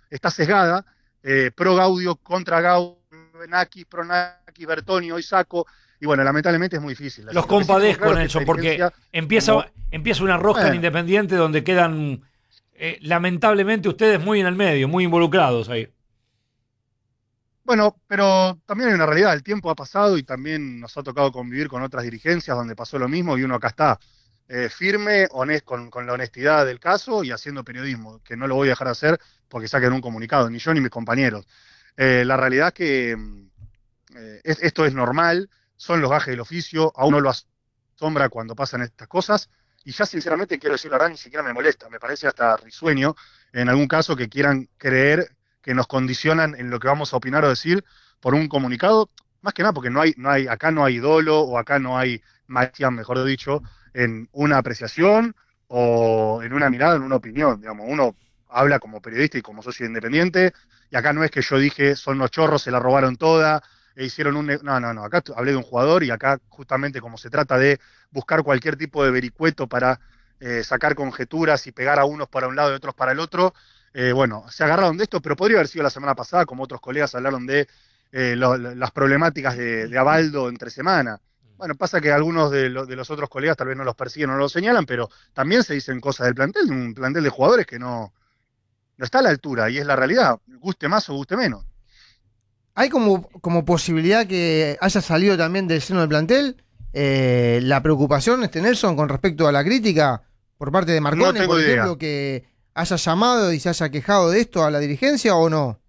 está sesgada, pro Gaudio, contra Gaudio, Naki, pro Naki, Bertoni, hoy saco, y bueno, lamentablemente es muy difícil. Los Lo que sí tengo compadezco, claro es que esta Nelson, porque dirigencia, como, empieza una rosca en bueno, Independiente donde quedan, lamentablemente, ustedes muy en el medio, muy involucrados ahí. bueno, pero también hay una realidad, el tiempo ha pasado y también nos ha tocado convivir con otras dirigencias donde pasó lo mismo y uno acá está firme, con la honestidad del caso y haciendo periodismo, que no lo voy a dejar de hacer porque saquen un comunicado, ni yo ni mis compañeros. La realidad es que esto es normal, son los gajes del oficio, a uno lo asombra cuando pasan estas cosas, y ya sinceramente quiero decir la verdad, ni siquiera me molesta, me parece hasta risueño en algún caso que quieran creer que nos condicionan en lo que vamos a opinar o decir por un comunicado, más que nada porque acá no hay dolo o acá no hay magia, mejor dicho, en una apreciación o en una mirada, en una opinión, digamos, uno habla como periodista y como socio independiente, y acá no es que yo dije son los chorros, se la robaron toda, e hicieron no, no, no, acá hablé de un jugador y acá justamente como se trata de buscar cualquier tipo de vericueto para sacar conjeturas y pegar a unos para un lado y otros para el otro, bueno, se agarraron de esto, pero podría haber sido la semana pasada, como otros colegas hablaron de las problemáticas de Abaldo entre semana. Bueno, pasa que algunos de los otros colegas tal vez no los persiguen o no los señalan, pero también se dicen cosas del plantel, un plantel de jugadores que no está a la altura, y es la realidad, guste más o guste menos. ¿Hay como posibilidad que haya salido también del seno del plantel la preocupación, Nelson, con respecto a la crítica por parte de No Marcone, tengo por idea. ejemplo, que haya llamado y se haya quejado de esto a la dirigencia o no?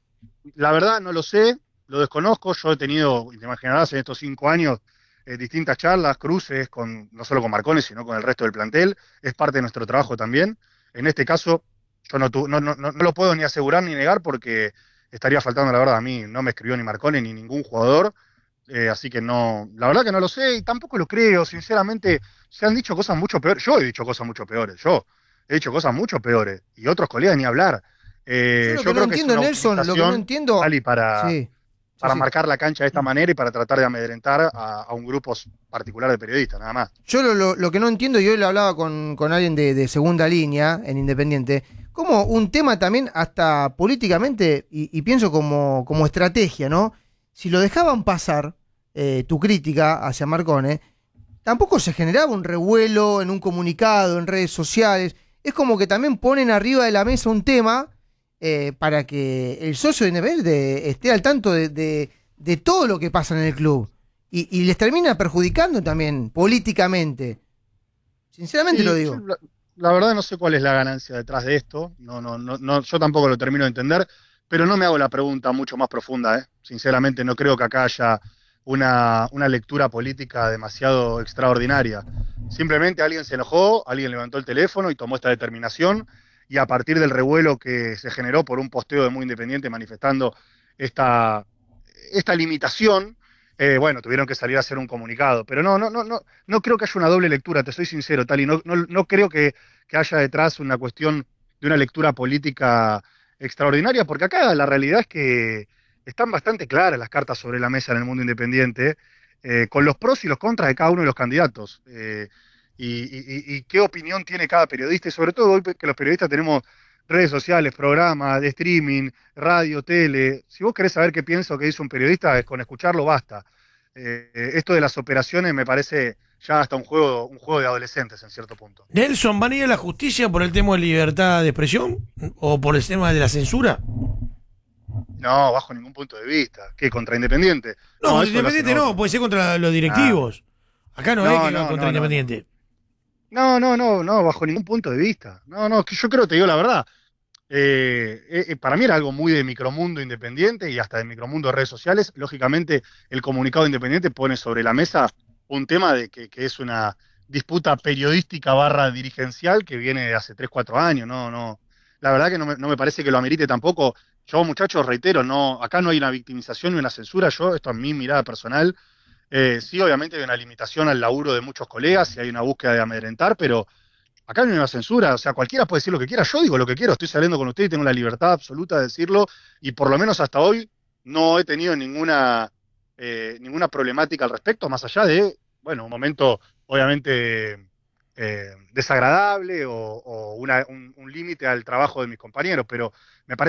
La verdad no lo sé, lo desconozco. Yo he tenido, y te imaginarás, en estos 5 años distintas charlas, cruces, no solo con Marcones, sino con el resto del plantel. Es parte de nuestro trabajo también. En este caso, yo no lo puedo ni asegurar ni negar porque estaría faltando la verdad. A mí no me escribió ni Marcone ni ningún jugador. Así que no, la verdad que no lo sé y tampoco lo creo. Sinceramente, se han dicho cosas mucho peores. Yo he dicho cosas mucho peores. Yo he dicho cosas mucho peores. Y otros colegas ni hablar. Yo lo que Yo no creo que es entiendo, una Nelson, lo que no utilización, entiendo. Ali, Sí, sí, para sí. marcar la cancha de esta manera y para tratar de amedrentar a un grupo particular de periodistas, nada más. Yo lo que no entiendo, y hoy lo hablaba con alguien de segunda línea en Independiente, como un tema también hasta políticamente, y pienso como estrategia, ¿no? Si lo dejaban pasar, tu crítica hacia Marcone, tampoco se generaba un revuelo en un comunicado, en redes sociales. Es como que también ponen arriba de la mesa un tema para que el socio de Independiente esté al tanto de todo lo que pasa en el club. Y les termina perjudicando también políticamente. Sinceramente lo Sí, digo. la verdad no sé cuál es la ganancia detrás de esto. No, yo tampoco lo termino de entender, pero no me hago la pregunta mucho más profunda, ¿eh? Sinceramente, no creo que acá haya una lectura política demasiado extraordinaria. Simplemente alguien se enojó, alguien levantó el teléfono y tomó esta determinación, y a partir del revuelo que se generó por un posteo de Muy Independiente manifestando esta, esta limitación, bueno, tuvieron que salir a hacer un comunicado. Pero no creo que haya una doble lectura, te soy sincero, Tali. No creo que haya detrás una cuestión de una lectura política extraordinaria, porque acá la realidad es que están bastante claras las cartas sobre la mesa en el mundo independiente, con los pros y los contras de cada uno de los candidatos. Y qué opinión tiene cada periodista, y sobre todo hoy que los periodistas tenemos redes sociales, programas de streaming, radio, tele. Si vos querés saber qué piensa o qué dice un periodista, con escucharlo basta. Esto de las operaciones me parece ya hasta un juego de adolescentes en cierto punto. Nelson, ¿van a ir a la justicia por el tema de libertad de expresión o por el tema de la censura? No, bajo ningún punto de vista. ¿Qué? ¿Contra Independiente? No, No, contra eso lo hacen Independiente no, otros. puede ser contra los Ah, directivos. Acá no es no, que va no, contra no, no, no. Independiente. No, bajo ningún punto de vista. No, que yo creo, te digo la verdad. Para mí era algo muy de micromundo independiente y hasta de micromundo de redes sociales. Lógicamente, el comunicado independiente pone sobre la mesa un tema de que es una disputa periodística barra dirigencial que viene de hace 3 4 años. La verdad que no me parece que lo amerite tampoco. Yo, muchachos, reitero, acá no hay una victimización ni una censura. Esto es mi mirada personal. Sí, obviamente hay una limitación al laburo de muchos colegas y hay una búsqueda de amedrentar, pero acá no hay una censura. O sea, cualquiera puede decir lo que quiera. Yo digo lo que quiero, estoy saliendo con usted y tengo la libertad absoluta de decirlo, y por lo menos hasta hoy no he tenido ninguna problemática al respecto, más allá de, bueno, un momento obviamente desagradable o un límite al trabajo de mis compañeros, pero me parece